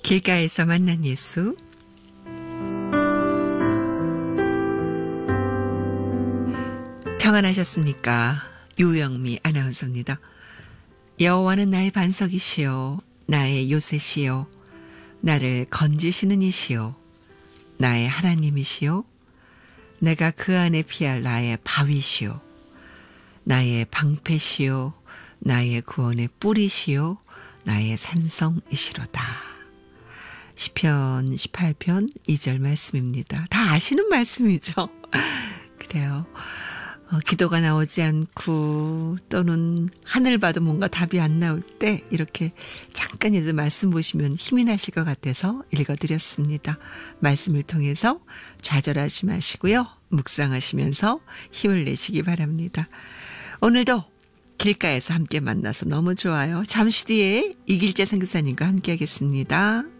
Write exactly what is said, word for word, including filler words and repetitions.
길가에서 만난 예수. 평안하셨습니까? 유영미 아나운서입니다. 여호와는 나의 반석이시요 나의 요새시요 나를 건지시는 이시요 나의 하나님이시요 내가 그 안에 피할 나의 바위시요 나의 방패시요 나의 구원의 뿌리시요 나의 산성이시로다. 시편 십팔 편 이 절 말씀입니다. 다 아시는 말씀이죠. 그래요. 어, 기도가 나오지 않고 또는 하늘 봐도 뭔가 답이 안 나올 때 이렇게 잠깐이라도 말씀 보시면 힘이 나실 것 같아서 읽어드렸습니다. 말씀을 통해서 좌절하지 마시고요. 묵상하시면서 힘을 내시기 바랍니다. 오늘도 길가에서 함께 만나서 너무 좋아요. 잠시 뒤에 이길재 선교사님과 함께 하겠습니다.